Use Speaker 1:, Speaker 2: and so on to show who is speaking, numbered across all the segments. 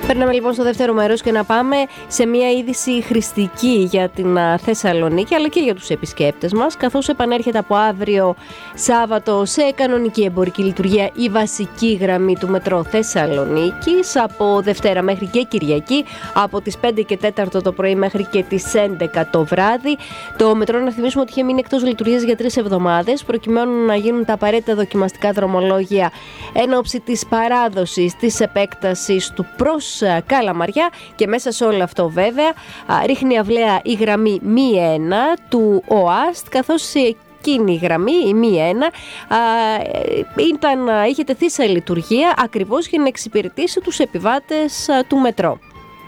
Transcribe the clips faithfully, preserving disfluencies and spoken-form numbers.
Speaker 1: Περνάμε λοιπόν στο δεύτερο μέρος και να πάμε σε μια είδηση χρηστική για την Θεσσαλονίκη αλλά και για τους επισκέπτες μας, καθώς επανέρχεται από αύριο Σάββατο σε κανονική εμπορική λειτουργία η βασική γραμμή του μετρό Θεσσαλονίκης από Δευτέρα μέχρι και Κυριακή, από τις πέντε και τέσσερα το πρωί μέχρι και τις έντεκα το βράδυ. Το μετρό, να θυμίσουμε ότι είχε μείνει εκτός λειτουργίας για τρεις εβδομάδες προκειμένου να γίνουν τα απαραίτητα δοκιμαστικά δρομολόγια εν ώψη της παράδοσης της επέκτασης του προς Καλαμαριά, και μέσα σε όλο αυτό βέβαια ρίχνει αυλαία η γραμμή μη ένα του ΟΑΣΤ, καθώς εκείνη η γραμμή, η μη ένα, ήταν, είχε τεθεί σε λειτουργία ακριβώς για να εξυπηρετήσει τους επιβάτες του μετρό.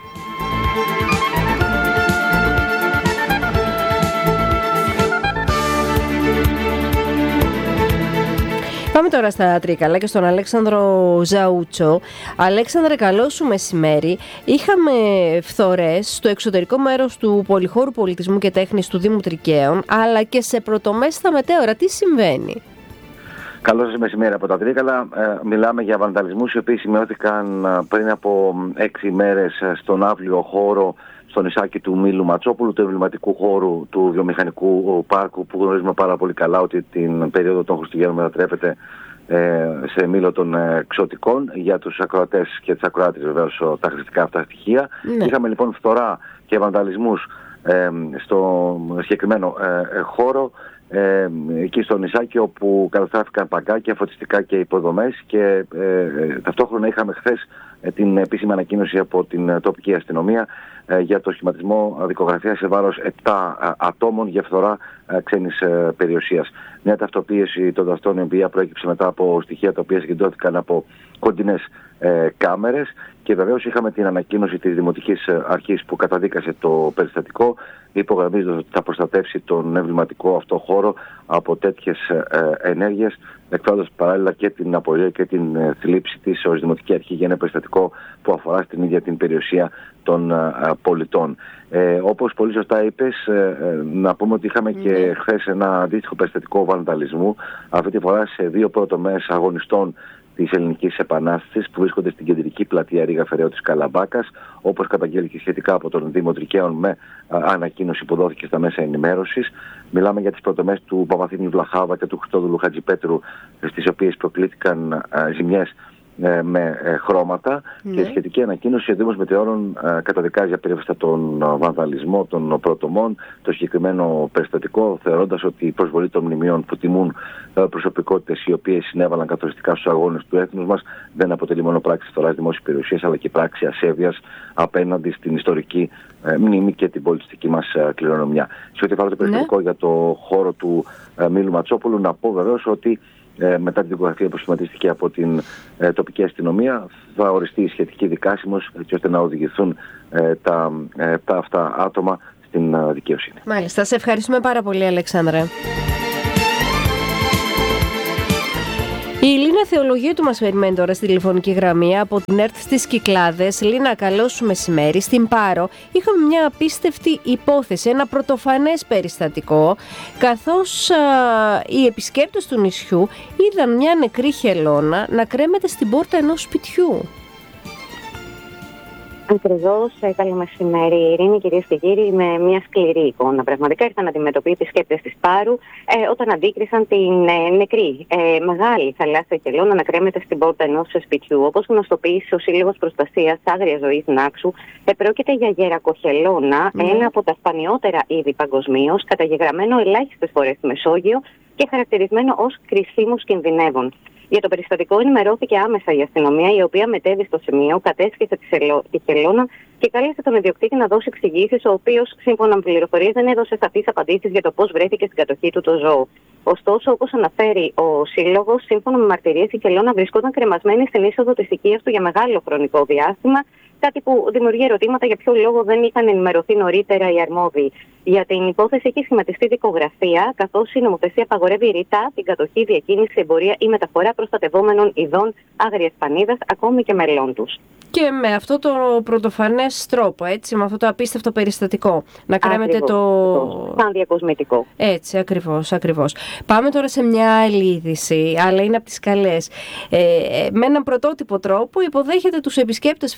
Speaker 1: Πάμε τώρα στα Τρίκαλα και στον Αλέξανδρο Ζαούτσο. Αλέξανδρε, καλό σου μεσημέρι. Είχαμε φθορές στο εξωτερικό μέρος του Πολυχώρου Πολιτισμού και Τέχνης του Δήμου Τρικαίων, αλλά και σε πρωτομέστα μετέωρα. Τι συμβαίνει?
Speaker 2: Καλό σας μεσημέρι από τα Τρίκαλα. Ε, μιλάμε για βανταλισμούς οι οποίοι σημειώθηκαν πριν από έξι μέρες στον αύλιο χώρο στο νησάκι του Μήλου Ματσόπουλου, του εμβληματικού χώρου του βιομηχανικού πάρκου, που γνωρίζουμε πάρα πολύ καλά ότι την περίοδο των Χριστουγέννων μετατρέπεται ε, σε μήλο των εξωτικών. Για τους ακροατές και τις ακροάτες βεβαίως τα χρηστικά αυτά στοιχεία. Ναι. Είχαμε λοιπόν φθορά και βανταλισμούς ε, στο συγκεκριμένο ε, χώρο, Ε, εκεί στο νησάκι, όπου καταστράφηκαν παγκάκια, φωτιστικά και υποδομές, και ε, ε, ταυτόχρονα είχαμε χθες ε, την επίσημη ανακοίνωση από την ε, τοπική αστυνομία ε, για το σχηματισμό δικογραφίας σε βάρος επτά ε, ατόμων για φθορά ε, ξένης ε, περιουσίας. Μια ταυτοποίηση των δραστών, η οποία προέκυψε μετά από στοιχεία τα οποία συγκεντρώθηκαν από κοντινές ε, κάμερες, και βεβαίως είχαμε την ανακοίνωση της Δημοτικής Αρχής που καταδίκασε το περιστατικό, υπογραμμίζοντας ότι θα προστατεύσει τον εμβληματικό αυτό χώρο από τέτοιες ε, ενέργειες, εκφράζοντας παράλληλα και την απορία και την ε, θλίψη της ως Δημοτική Αρχή για ένα περιστατικό που αφορά στην ίδια την περιουσία των ε, πολιτών. Ε, όπως πολύ σωστά είπες, ε, ε, να πούμε ότι είχαμε mm. και χθες ένα αντίστοιχο περιστατικό βανδαλισμού, αυτή τη φορά σε δύο πρωτομές αγωνιστών της Ελληνικής Επανάστασης που βρίσκονται στην κεντρική πλατεία Ρήγα Φεραίου της Καλαμπάκας, όπως καταγγέλθηκε σχετικά από τον Δήμο Τρικαίων με α, ανακοίνωση που δόθηκε στα μέσα ενημέρωσης. Μιλάμε για τις πρωτομές του Παπαθήμιου Βλαχάβα και του Χριστόδουλου Χατζηπέτρου, στις οποίες προκλήθηκαν α, ζημιές ε, με ε, χρώματα, ναι. Και σχετική ανακοίνωση ο Δήμος Μετεώρων ε, καταδικάζει απερίφαστα τον βανδαλισμό των πρωτομών, το συγκεκριμένο περιστατικό, θεωρώντας ότι η προσβολή των μνημείων που τιμούν ε, προσωπικότητες οι οποίες συνέβαλαν καθοριστικά στους αγώνες του έθνους μας δεν αποτελεί μόνο πράξη φθοράς δημόσιας περιουσίας, αλλά και πράξη ασέβειας απέναντι στην ιστορική ε, μνήμη και την πολιτιστική μας ε, κληρονομιά. Σε ό,τι αφορά το περιστατικό, ναι, για το χώρο του ε, Μήλου Ματσόπουλου, να πω βεβαίως ότι Ε, μετά την δικογραφία που σχηματίστηκε από την ε, τοπική αστυνομία, θα οριστεί η σχετική δικάσιμος, έτσι ώστε να οδηγηθούν ε, τα ε, τα αυτά άτομα στην ε, δικαιοσύνη.
Speaker 1: Μάλιστα. Σε ευχαριστούμε πάρα πολύ, Αλεξάνδρε. Η Λίνα Θεολογίου μας περιμένει τώρα στη τηλεφωνική γραμμή από την ΕΡΤ στις Κυκλάδες. Λίνα, καλό σου μεσημέρι. Στην Πάρο είχαμε μια απίστευτη υπόθεση, ένα πρωτοφανές περιστατικό, καθώς α, οι επισκέπτες του νησιού είδαν μια νεκρή χελώνα να κρέμεται στην πόρτα ενός σπιτιού.
Speaker 3: Ακριβώς, καλό μεσημέρι, Ειρήνη, κυρίες και κύριοι, με μια σκληρή εικόνα. Πραγματικά ήρθαν αντιμετωπίσει οι επισκέπτες της Πάρου ε, όταν αντίκρισαν την ε, νεκρή ε, μεγάλη θαλάσσια χελώνα να κρέμεται στην πόρτα ενός σπιτιού. Όπως γνωστοποίησε ο Σύλλογος Προστασίας Άγριας Ζωής Νάξου, ε, πρόκειται για γερακοχελώνα, mm. ένα από τα σπανιότερα είδη παγκοσμίως, καταγεγραμμένο ελάχιστες φορές στη Μεσόγειο και χαρακτηρισμένο ως κρισίμους κινδυνεύων. Για το περιστατικό ενημερώθηκε άμεσα η αστυνομία, η οποία μετέβη στο σημείο, κατέσχεσε τη χελώνα και κάλεσε τον ιδιοκτήτη να δώσει εξηγήσεις, ο οποίος, σύμφωνα με πληροφορίες, δεν έδωσε σαφείς απαντήσεις για το πώς βρέθηκε στην κατοχή του το ζώο. Ωστόσο, όπως αναφέρει ο Σύλλογος, σύμφωνα με μαρτυρίες, η χελώνα βρισκόταν κρεμασμένη στην είσοδο της οικίας του για μεγάλο χρονικό διάστημα, κάτι που δημιουργεί ερωτήματα για ποιο λόγο δεν είχαν ενημερωθεί νωρίτερα οι αρμόδιοι. Για την υπόθεση έχει σχηματιστεί δικογραφία, καθώς η νομοθεσία απαγορεύει ρητά την κατοχή, διακίνηση, εμπορία ή μεταφορά προστατευόμενων ειδών άγριας πανίδας, ακόμη και μελών τους.
Speaker 1: Και με αυτό το πρωτοφανές τρόπο, έτσι, με αυτό το απίστευτο περιστατικό, να κρέμεται το...
Speaker 3: σαν διακοσμητικό.
Speaker 1: Έτσι, ακριβώς, ακριβώς. Πάμε τώρα σε μια άλλη είδηση, αλλά είναι από τις καλές. Ε, με έναν πρωτότυπο τρόπο υποδέχεται τους επισκέπτες φέτος η Δημοτική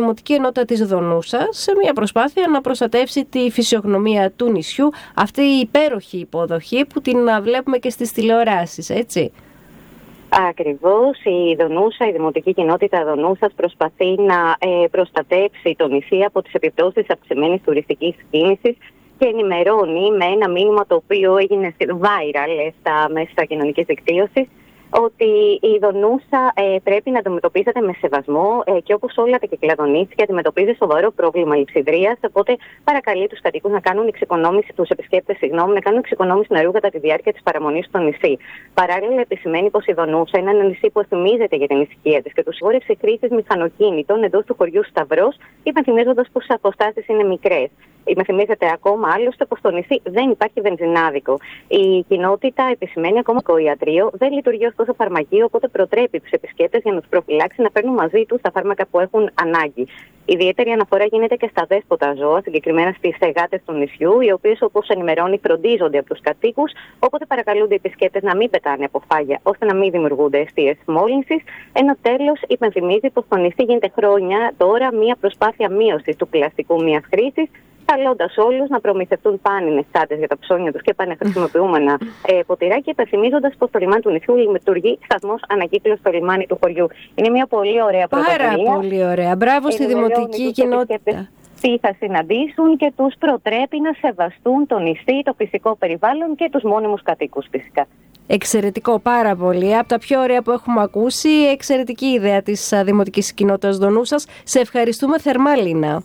Speaker 1: Δημοτική Ενότητα της Δονούσας σε μια προσπάθεια να προστατεύσει τη φυσιογνωμία του νησιού, αυτή η υπέροχη υποδοχή που την βλέπουμε και στις τηλεοράσεις, έτσι.
Speaker 3: Ακριβώς, η Δονούσα, η Δημοτική Κοινότητα Δονούσας προσπαθεί να ε, προστατεύσει το νησί από τις επιπτώσεις της αυξημένης τουριστικής κίνησης και ενημερώνει με ένα μήνυμα το οποίο έγινε viral στα μέσα κοινωνικής δικτύωσης ότι η Δονούσα ε, πρέπει να αντιμετωπίζεται με σεβασμό ε, και όπως όλα τα κυκλαδονήσια αντιμετωπίζει σοβαρό πρόβλημα λειψιδρίας. Οπότε παρακαλεί τους κατοίκους να κάνουν εξοικονόμηση, τους επισκέπτες, συγγνώμη, να κάνουν εξοικονόμηση νερού κατά τη διάρκεια της παραμονής στο νησί. Παράλληλα, επισημαίνει πως η Δονούσα είναι ένα νησί που θυμίζεται για την ησυχία της και του συγχώρευσε χρήσης μηχανοκίνητων εντός του χωριού Σταυρός, υπενθυμίζοντας πως οι αποστάσεις είναι μικρές. Υπενθυμίζεται ακόμα άλλωστε πως στο νησί δεν υπάρχει βενζινάδικο. Η κοινότητα επισημαίνει ακόμα το ιατρείο δεν λειτουργεί ωστόσο φαρμακείο, οπότε προτρέπει τους επισκέπτες για να τους προφυλάξει να παίρνουν μαζί τους τα φάρμακα που έχουν ανάγκη. Ιδιαίτερη αναφορά γίνεται και στα δέσποτα ζώα, συγκεκριμένα στις γάτες του νησιού, οι οποίες, όπως ενημερώνει, φροντίζονται από τους κατοίκους. Οπότε παρακαλούνται οι επισκέπτες να μην πετάνε από φάγια, ώστε να μην δημιουργούνται αιστείες μόλυνσης. Ενώ τέλος υπενθυμίζει πως στο νησί γίνεται χρόνια τώρα μία προσπάθεια μείωσης του πλαστικού μίας χρήσης, καλώντας όλους να προμηθευτούν πάνινες τσάντες για τα ψώνια τους και πανεχρησιμοποιούμενα ε, ποτηρά και υπενθυμίζοντας πως το λιμάνι του νησιού λειτουργεί σταθμός ανακύκλωσης στο λιμάνι του χωριού. Είναι μια πολύ ωραία πρωτοβουλία.
Speaker 1: Πάρα πολύ ωραία. Μπράβο στη Δημοτική Κοινότητα.
Speaker 3: Τι θα συναντήσουν και τους προτρέπει να σεβαστούν το νησί, το φυσικό περιβάλλον και τους μόνιμους κατοίκους φυσικά.
Speaker 1: Εξαιρετικό, πάρα πολύ. Από τα πιο ωραία που έχουμε ακούσει, εξαιρετική ιδέα της Δημοτικής Κοινότητας Δονούσας. Σε ευχαριστούμε θερμά, Λίνα.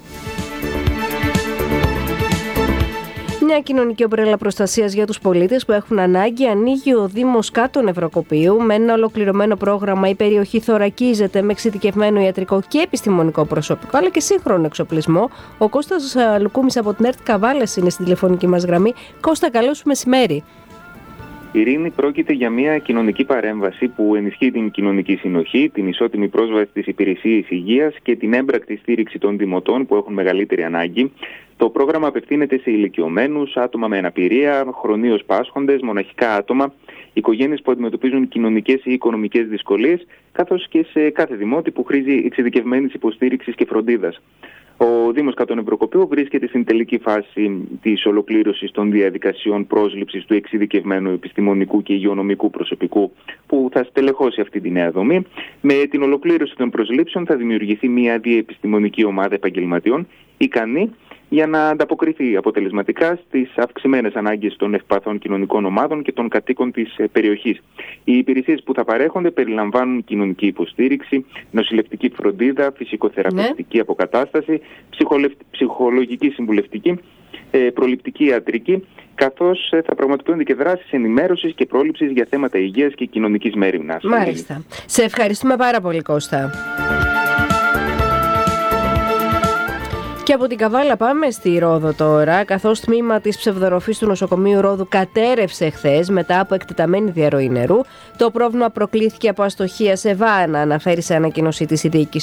Speaker 1: Μια κοινωνική ομπρέλα προστασίας για τους πολίτες που έχουν ανάγκη ανοίγει ο Δήμος Κάτω Νευροκοπείου. Με ένα ολοκληρωμένο πρόγραμμα η περιοχή θωρακίζεται με εξειδικευμένο ιατρικό και επιστημονικό προσωπικό αλλά και σύγχρονο εξοπλισμό. Ο Κώστας Λουκούμης από την ΕΡΤ Καβάλας είναι στην τηλεφωνική μας γραμμή. Κώστα, καλό σου μεσημέρι.
Speaker 4: Ειρήνη, πρόκειται για μια κοινωνική παρέμβαση που ενισχύει την κοινωνική συνοχή, την ισότιμη πρόσβαση στις υπηρεσίες υγείας και την έμπρακτη στήριξη των δημοτών που έχουν μεγαλύτερη ανάγκη. Το πρόγραμμα απευθύνεται σε ηλικιωμένους, άτομα με αναπηρία, χρονίως πάσχοντες, μοναχικά άτομα, οικογένειες που αντιμετωπίζουν κοινωνικές ή οικονομικές δυσκολίες, καθώς και σε κάθε δημότη που χρήζει εξειδικευμένης υποστήριξης και φροντίδας. Ο Δήμος Κάτω Νευροκοπείου βρίσκεται στην τελική φάση της ολοκλήρωσης των διαδικασιών πρόσληψης του εξειδικευμένου επιστημονικού και υγειονομικού προσωπικού που θα στελεχώσει αυτή τη νέα δομή. Με την ολοκλήρωση των προσλήψεων θα δημιουργηθεί μια διεπιστημονική ομάδα επαγγελματιών ικανή για να ανταποκριθεί αποτελεσματικά στις αυξημένες ανάγκες των ευπαθών κοινωνικών ομάδων και των κατοίκων της περιοχής. Οι υπηρεσίες που θα παρέχονται περιλαμβάνουν κοινωνική υποστήριξη, νοσηλευτική φροντίδα, φυσικοθεραπευτική ναι. αποκατάσταση, ψυχολογική συμβουλευτική, προληπτική ιατρική, καθώς θα πραγματοποιούνται και δράσεις ενημέρωσης και πρόληψης για θέματα υγείας και κοινωνικής μέριμνας.
Speaker 1: Μάλιστα. Σε ευχαριστούμε πάρα πολύ, Κώστα. Και από την Καβάλα πάμε στη Ρόδο τώρα, καθώς τμήμα της ψευδορροφής του νοσοκομείου Ρόδου κατέρευσε χθες μετά από εκτεταμένη διαρροή νερού. Το πρόβλημα προκλήθηκε από αστοχία σε βάνα, αναφέρει σε ανακοίνωσή της η διοίκηση